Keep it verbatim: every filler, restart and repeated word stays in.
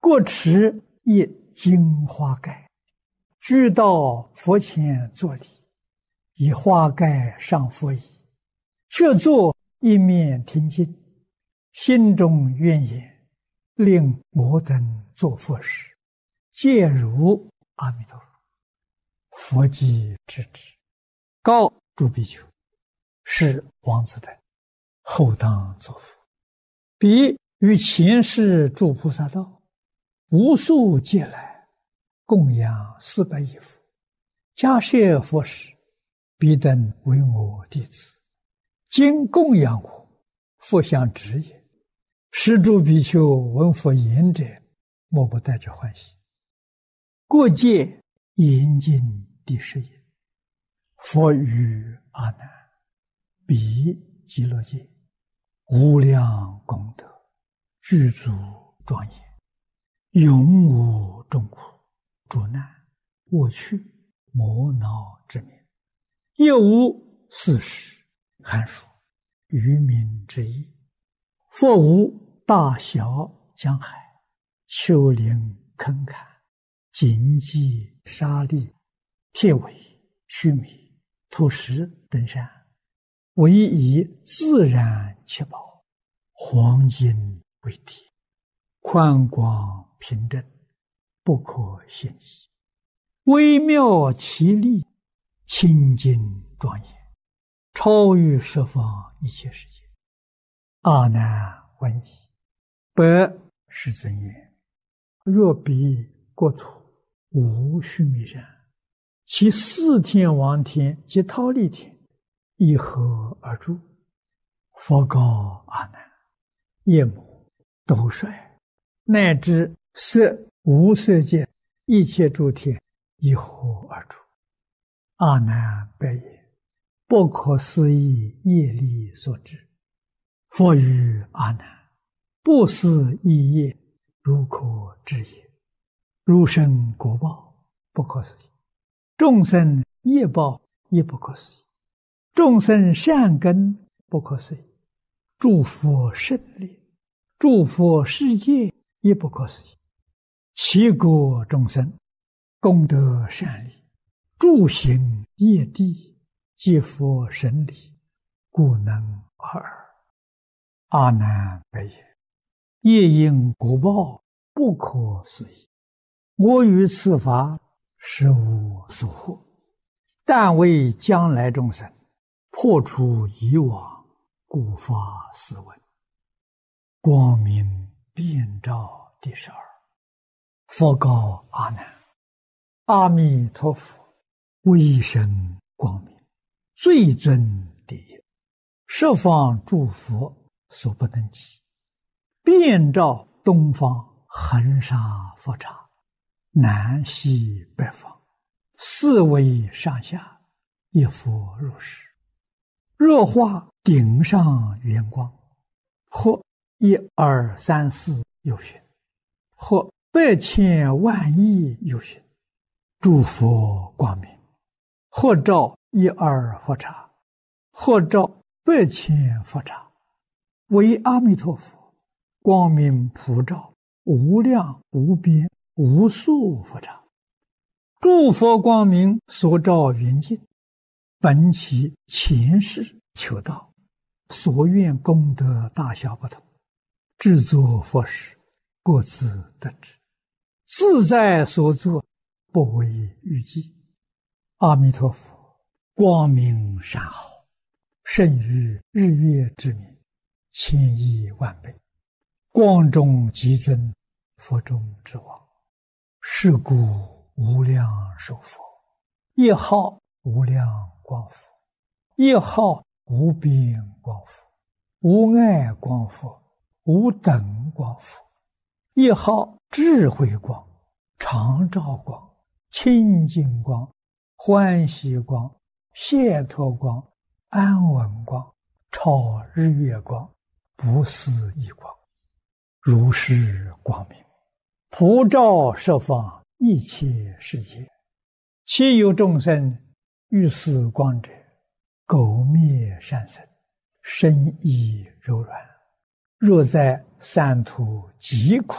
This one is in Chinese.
过持一金花盖，居到佛前作礼，以花盖上佛椅，却坐一面听经，心中愿言，令我等做佛时，皆如阿弥陀佛。佛即知之，告诸比丘：是王子等，后当作佛。彼于前世诸菩萨道，无数劫来，供养四百亿佛，迦叶佛时，彼等为我弟子，今供养我，佛相知也。是诸比丘闻佛言者，莫不带着欢喜。过界严禁第十也。佛语阿难：彼极乐界，无量功德，具足庄严，永无众苦、诸难、恶趣、魔恼之名，亦无四时、寒暑、愚民之意。佛无大小江海、丘陵坑坎、荆棘沙砾、铁苇、须弥、土石等山，唯以自然七宝，黄金为体，宽广平正，不可限计，微妙奇丽，清净庄严，超于十方一切世界。阿难闻已，白世尊言：若彼国土无须弥山，其四天王天及忉利天，以何而住？佛告阿难：夜幕、斗率，乃至色无色界一切诸天，以何而住？阿难白言：不可思议业力所致。佛语阿难：不思议业，如可知也。如生果报，不可思议；众生业报，亦不可思议；众生善根，不可思议；诸佛胜利，诸佛世界，亦不可思议。其国众生，功德善利，诸行业地，即佛神理，故能尔。阿难白言：业因果报，不可思议。我于此法，实无所获，但为将来众生破除以往，故发斯文。光明遍照第十二。佛告阿难：阿弥陀佛，威神光明，最尊第一，十方诸佛所不能及，遍照东方恒沙佛刹，南西北方，四维上下，一佛如是。若化顶上圆光，或一二三四有寻，或百千万亿有寻，诸佛光明，或照一二佛刹，或照百千佛刹，为阿弥陀佛光明普照无量无边无数佛刹。诸佛光明所照圆净，本其前世求道，所愿功德大小不同，制作佛时，各自得知，自在所作，不为预计。阿弥陀佛光明善好，胜于日月之明，千亿万倍，光中极尊，佛中之王。是故无量寿佛，一号无量光佛，一号无边光佛，无碍光佛，无等光佛，一号智慧光，常照光，清净光，欢喜光，解脱光，安稳光，超日月光，不思议光。如是光明，普照十方一切世界。其有众生遇此光者，苟灭善身，身意柔软，若在三途极苦